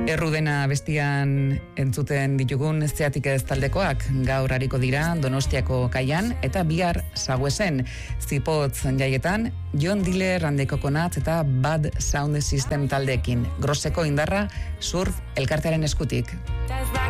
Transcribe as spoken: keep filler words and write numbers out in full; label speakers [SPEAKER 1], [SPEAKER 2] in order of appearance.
[SPEAKER 1] Errudena bestian entzuten ditugun zeatik ez taldekoak gaur hariko dira Donostiako kaian eta bihar Saguesen Zipotz jaietan John Diller and the Coconuts eta Bad Sound System taldeekin. Groseko indarra surf elkartearen eskutik.